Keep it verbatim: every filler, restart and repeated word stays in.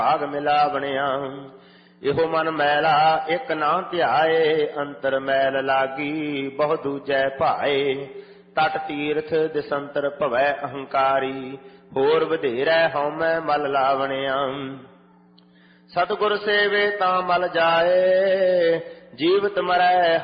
ਭਾਗ ਮਿਲਾਵਣਿਆ। ਇਹੋ ਮਨ ਮੈਲਾ ਇੱਕ ਨਾ ਧਿਆਏ, ਅੰਤਰ ਮੈਲ ਲਾਗੀ ਬਹੁ ਦੂਜੈ ਭਾਏ। ਤਟ ਤੀਰਥ ਦਿਸੰਤਰ ਭਵੈ ਅਹੰਕਾਰੀ, ਹੋਰ ਵਧੇਰੈ ਹਉਮੈ ਮਲ ਲਾਵਣਿਆ। ਸਤਿਗੁਰ ਸੇਵੇ ਤਾਂ ਮਲ ਜਾਏ, ਜੀਵਤ ਮਰੈ